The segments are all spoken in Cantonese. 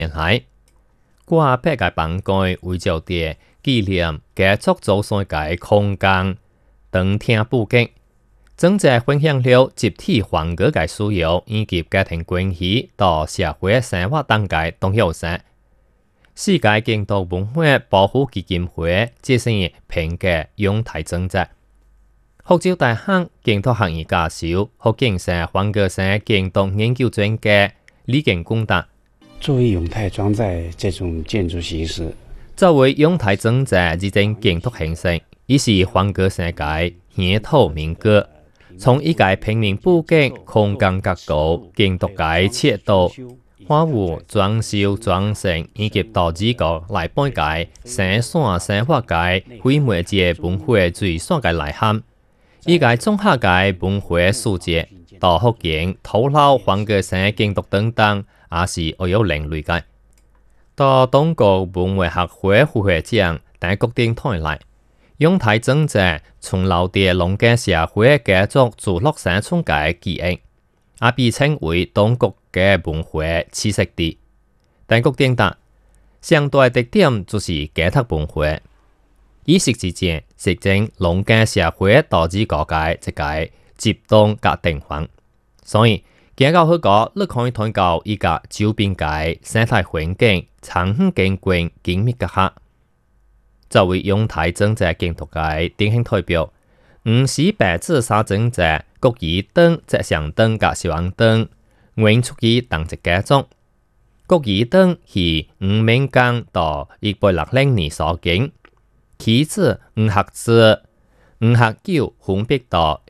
年来，我八个房间为着地纪念家族祖先嘅空间，当听布景，整者分享了集体欢歌嘅需要以及家庭关系到社会生活当嘅重要性。世界禁毒文化保护基金会接生评价用台政策。福州大学禁毒学院教授、福建省黄阁山禁毒研究专家李建功答： 作为永泰装载这种建筑形式， 作为永泰装载这种建筑形式，已是黄阁山界乡土民歌。从一个平面布景、空间结构、建筑界切度、花务装修装成以及导致角来半界生产生活界毁灭界文化最少嘅内涵。依个综合界文化数节到福建土老黄阁山建筑等等，也是会有另类嘅。到中国文化学会副会长但决定台来，永泰政策从老地农家社会家族住落山村嘅记忆，也被称为中国嘅文化栖息地。但决定答，相对特点就是家族文化。意识之前，实证农家社会导致各界一个集中甲定环，所以行到好个，你可以睇到依个周边界生态环境长远景观紧密结合。作为永泰政策建筑界典型代表，五时白纸沙政策、国语灯、摄像灯甲消防灯，原出于同一家族。国语灯是吴明刚到1860年所建。其次，吴学志、吴学九分别到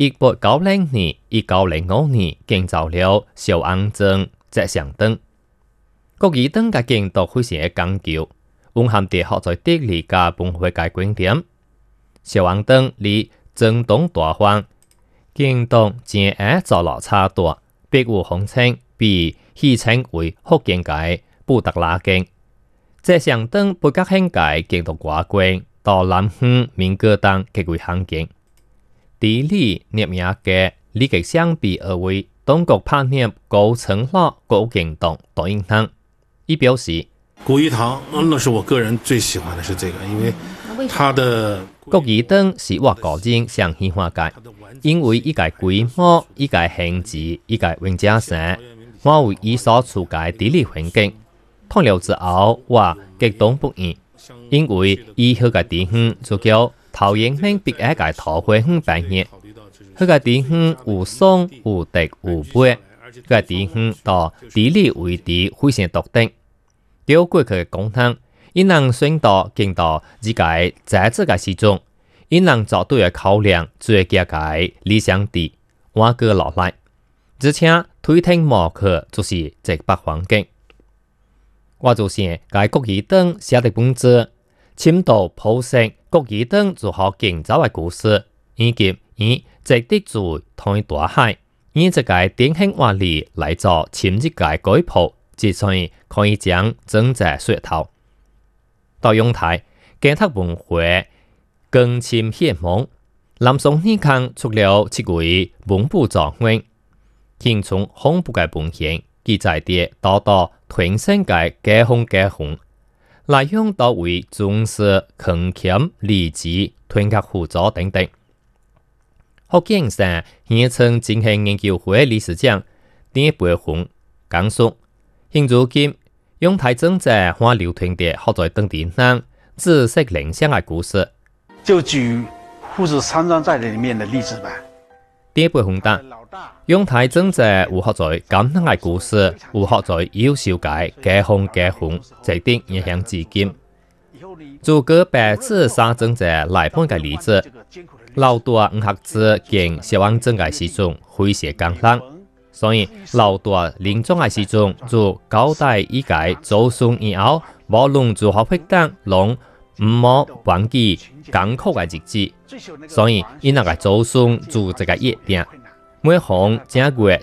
1890年、1905年建造了消防灯、摄像灯。国语灯嘅建筑非常讲究，蕴含着学在地理甲文化界观点。消防灯离震动大方，建筑前额造落差大，别有风情，被戏称为福建界布达拉景。摄像灯不甲现界建筑外观，到南方民歌等极为罕见。地理捏名嘅立即相比而为，中国拍捏高层楼高建筑多影响。一表示， 国语堂那是我个人最喜欢的是这个，因为它的国语灯是我个人上喜欢嘅，因为一个规模、一个形制、一个永嘉山，我为伊所处嘅地理环境。看了之后，我激动不已，因为伊迄个地方就叫陶营乡别个嘅桃花乡扮演。迄个地方有松、有竹、有柏，迄个地方到地理位置非常独特。叫过去嘅讲堂，因人选到见到这个在这个时钟，因人绝对嘅考量最佳嘅理想地挖个落来，而且推听莫去就是直北环境。我就想，该国语灯写的本质，深度剖析国语灯如何建造的故事，以及伊直抵住台大海，以一个典型案例来做深入嘅解剖，之算可以将整个说透。到永泰，建筑文化更深显蒙。南宋年间出了7位文部状元，形成恐怖嘅文献。记载的多多传承嘅家风家风，内容多为宗师、坑欠、礼节、团结互助等等。福建省县城进行研究会理事长丁培宏讲述，现如今永泰政策还流传的学在当地人知识联想的故事。 就举护士山庄在里面的例子吧。 丁培宏答。永泰政策有学在感人的故事，有学在优秀嘅家风家风，值得影响至今。如果白纸沙政策来半个例子，老大吴学志建消防针嘅时阵非常艰难，所以老大临终嘅时阵就交代伊个祖孙以后，无论如何活动，拢唔好忘记艰苦嘅日子，所以伊那个祖孙做这个约定。每逢正月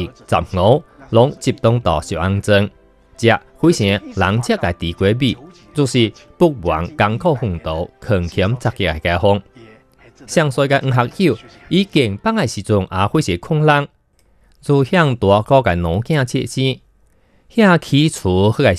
11、15，拢集中到消防针，这非常人接嘅地瓜米，就是不忘艰苦奋斗、恳欠责任嘅家风。上岁嘅吴学友，伊建班嘅时阵也非常困难，就向大哥嘅农囝切钱，遐起厝迄个